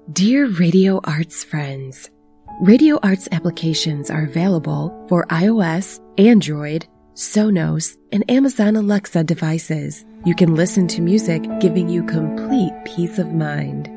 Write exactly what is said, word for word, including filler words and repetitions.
Dear Radio Arts friends, Radio Arts applications are available for iOS, Android, Sonos, and Amazon Alexa devices. You can listen to music giving you complete peace of mind.